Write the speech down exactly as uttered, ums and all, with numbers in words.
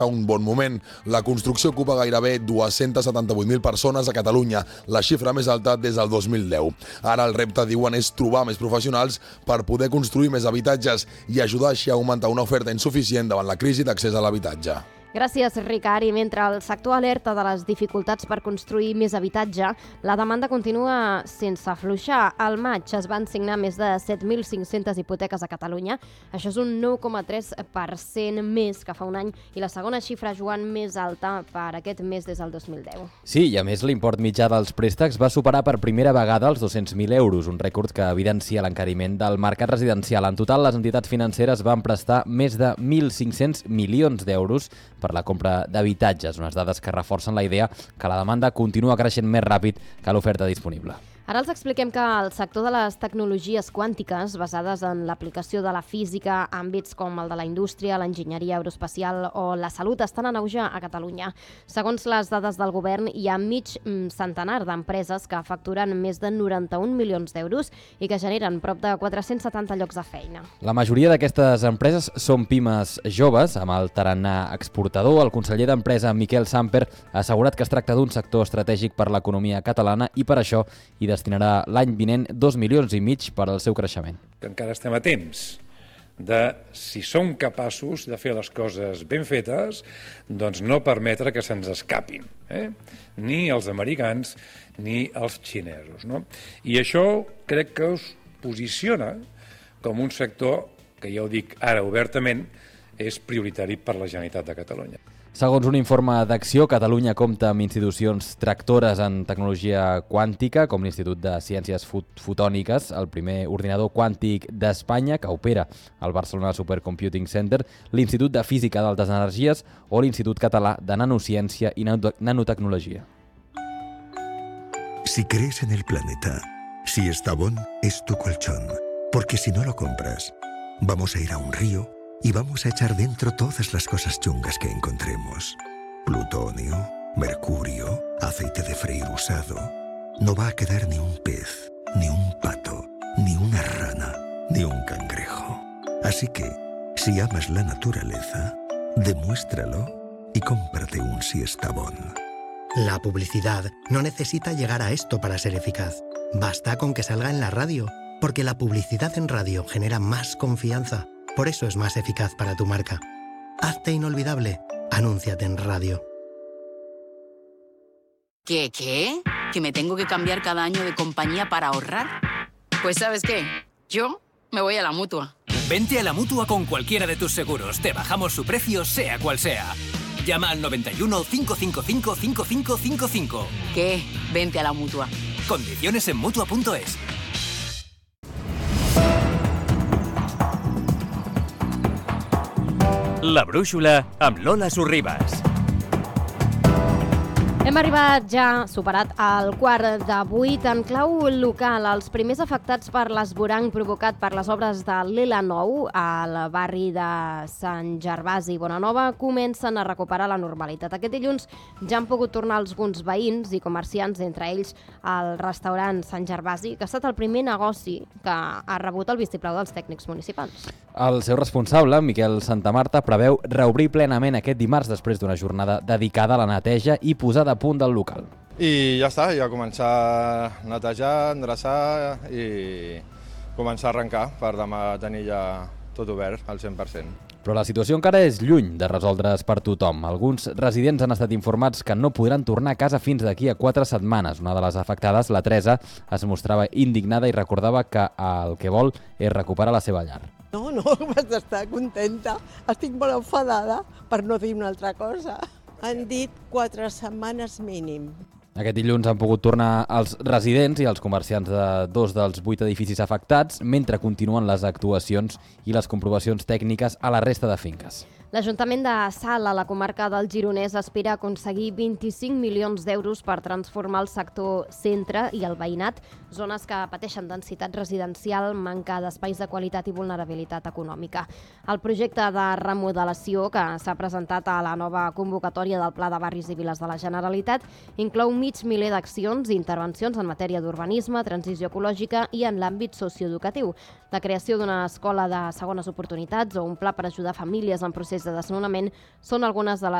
un bon moment. La construcció ocupa gairebé dues-centes setanta-vuit mil persones a Catalunya, la xifra més alta des del dos mil deu. Ara el repte, diuen, és trobar més professionals per poder construir més habitatges i ajudar així a augmentar una oferta insuficient davant la crisi d'accés a l'habitatge. Gràcies, Ricard. I mentre el sector alerta de les dificultats per construir més habitatge, la demanda continua sense afluixar. Al maig es van signar més de set mil cinc-centes hipoteques a Catalunya. Això és un nou coma tres per cent més que fa un any i la segona xifra, Joan, més alta per aquest mes des del dos mil deu. Sí, i a més l'import mitjà dels préstecs va superar per primera vegada els dos-cents mil euros, un rècord que evidencia l'encariment del mercat residencial. En total, les entitats financeres van prestar més de mil cinc-cents milions d'euros per la compra d'habitatges, unes dades que reforcen la idea que la demanda continua creixent més ràpid que l'oferta disponible. Ara els expliquem que el sector de les tecnologies quàntiques basades en l'aplicació de la física, àmbits com el de la indústria, l'enginyeria aeroespacial o la salut estan en auge a Catalunya. Segons les dades del govern, hi ha mig centenar d'empreses que facturen més de noranta-un milions d'euros i que generen prop de quatre-cents setanta llocs de feina. La majoria d'aquestes empreses són pimes joves, amb el tarannà exportador. El conseller d'Empresa, Miquel Samper, ha assegurat que es tracta d'un sector estratègic per l'economia catalana i per això hi destinarà l'any vinent dos milions i mig per al seu creixement. Encara estem a temps de, si som capaços de fer les coses ben fetes, doncs no permetre que se'ns escapin, eh? ni els americans ni els xinesos. No? I això crec que us posiciona com un sector que, ja ho dic ara obertament, és prioritari per la Generalitat de Catalunya. Segons un informe d'Acció, Catalunya compta amb institucions tractores en tecnologia quàntica, com l'Institut de Ciències Fotòniques, el primer ordinador quàntic d'Espanya, que opera al Barcelona Supercomputing Center, l'Institut de Física d'Altes Energies o l'Institut Català de Nanociència i Nanotecnologia. Si crees en el planeta, si Estavón es tu colchón, porque si no lo compras, vamos a ir a un río y vamos a echar dentro todas las cosas chungas que encontremos. Plutonio, mercurio, aceite de freír usado. No va a quedar ni un pez, ni un pato, ni una rana, ni un cangrejo. Así que, si amas la naturaleza, demuéstralo y cómprate un Siestabón. La publicidad no necesita llegar a esto para ser eficaz. Basta con que salga en la radio, porque la publicidad en radio genera más confianza. Por eso es más eficaz para tu marca. Hazte inolvidable. Anúnciate en radio. ¿Qué, qué? ¿Que me tengo que cambiar cada año de compañía para ahorrar? Pues ¿sabes qué? Yo me voy a la Mutua. Vente a la Mutua con cualquiera de tus seguros. Te bajamos su precio, sea cual sea. Llama al noventa y uno, cinco cinco cinco, cinco cinco cinco cinco. ¿Qué? Vente a la Mutua. Condiciones en Mutua punto es. La brúixola amb Lola Sorribas. Hem arribat ja, superat al quart de vuit, en clau local. Els primers afectats per l'esvoranc provocat per les obres de l'E L A nou al barri de Sant Gervasi i Bonanova comencen a recuperar la normalitat. Aquest dilluns ja han pogut tornar alguns veïns i comerciants, entre ells el restaurant Sant Gervasi, que ha estat el primer negoci que ha rebut el vistiplau dels tècnics municipals. El seu responsable, Miquel Santamarta, preveu reobrir plenament aquest dimarts després d'una jornada dedicada a la neteja i posada a punt del local. I ja està, ja començar a netejar, endreçar i començar a arrencar per demà tenir ja tot obert al cent per cent. Però la situació encara és lluny de resoldre's per tothom. Alguns residents han estat informats que no podran tornar a casa fins d'aquí a quatre setmanes. Una de les afectades, la Teresa, es mostrava indignada i recordava que el que vol és recuperar la seva llar. No, no, vas estar contenta. Estic molt enfadada, per no dir una altra cosa. Han dit quatre setmanes mínim. Aquest dilluns han pogut tornar els residents i els comerciants de dos dels vuit edificis afectats, mentre continuen les actuacions i les comprovacions tècniques a la resta de finques. L'Ajuntament de Salt, a la comarca del Gironès, aspira a aconseguir vint-i-cinc milions d'euros per transformar el sector centre i el veïnat, zones que pateixen densitat residencial, manca d'espais de qualitat i vulnerabilitat econòmica. El projecte de remodelació, que s'ha presentat a la nova convocatòria del Pla de Barris i Viles de la Generalitat, inclou mig miler d'accions i intervencions en matèria d'urbanisme, transició ecològica i en l'àmbit socioeducatiu. La creació d'una escola de segones oportunitats o un pla per ajudar famílies en procés després de desnonament són algunes de les